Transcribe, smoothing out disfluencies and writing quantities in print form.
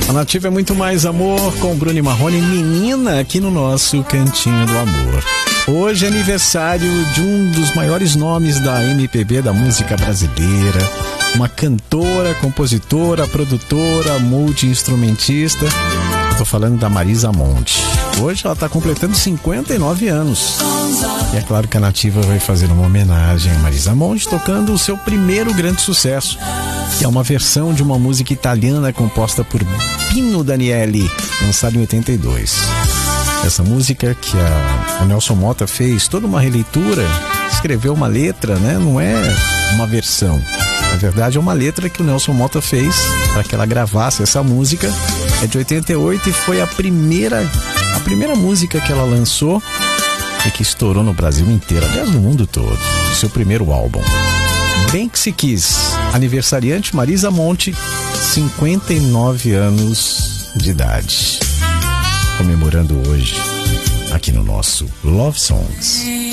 A Nativa é muito mais amor com Bruno e Marrone, menina, aqui no nosso Cantinho do Amor. Hoje é aniversário de um dos maiores nomes da MPB, da música brasileira. Uma cantora, compositora, produtora, multi-instrumentista. Estou falando da Marisa Monte. Hoje ela está completando 59 anos. E é claro que a Nativa vai fazer uma homenagem a Marisa Monte, tocando o seu primeiro grande sucesso, que é uma versão de uma música italiana composta por Pino Daniele, lançada em 82. Essa música que o Nelson Motta fez toda uma releitura, escreveu uma letra, né? Não é uma versão. Na verdade é uma letra que o Nelson Motta fez para que ela gravasse essa música. É de 88 e foi a primeira música que ela lançou e que estourou no Brasil inteiro, aliás no mundo todo. Seu primeiro álbum. Bem que se quis. Aniversariante Marisa Monte, 59 anos de idade. Comemorando hoje aqui no nosso Love Songs.